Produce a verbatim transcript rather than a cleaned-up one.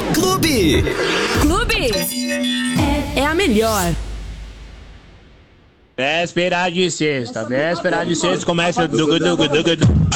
Clube. Clube é a melhor. Véspera de sexta, véspera de sexta, começa.